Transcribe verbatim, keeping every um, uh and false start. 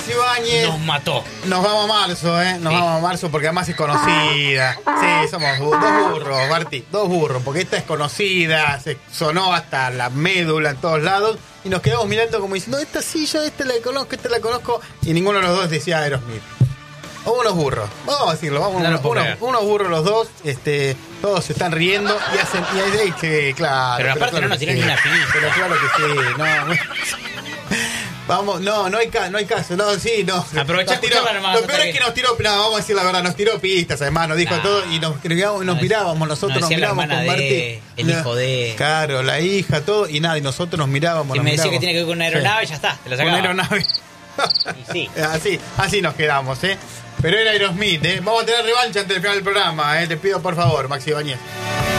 Maxi Ibáñez. Nos mató. Nos vamos a marzo, ¿eh? Nos Sí. vamos a marzo porque además es conocida. Sí, somos bu- dos burros, Martí. Dos burros, porque esta es conocida, se sonó hasta la médula en todos lados. Y nos quedamos mirando como diciendo, esta sí, yo esta la conozco, esta la conozco. Y ninguno de los dos decía Aerosmith. O unos burros, vamos a decirlo, vamos, No lo unos, puedo unos, creer. unos burros los dos, este, todos se están riendo y hacen, y ahí, sí, claro. Pero aparte claro no nos que tiran sí. ni una pista. Pero claro que sí, no. Vamos, no, no hay, ca- no hay caso, no, sí, no. Aprovechá Nos tiró- escucharla nomás, Lo peor hasta es que que- nos tiró, no, vamos a decir la verdad, nos tiró pistas, además, nos dijo Nah. todo y nos, nos, nos mirábamos, nosotros no, nos decía la mirábamos hermana con Martí. de, el hijo de. Claro, la hija, todo, y nada, y nosotros nos mirábamos. Si nos me decía que mirábamos. tiene que ver con una aeronave, ya está, te lo Con sacaba. aeronave. Y sí. Así, así nos quedamos, ¿eh? Pero era Aerosmith, ¿eh? Vamos a tener revancha antes del final del programa, ¿eh? Te pido por favor, Maxi Ibáñez.